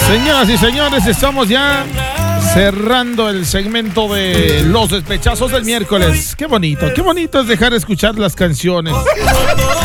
Señoras y señores, estamos ya cerrando el segmento de Los Despechazos del miércoles. Qué bonito es dejar de escuchar las canciones.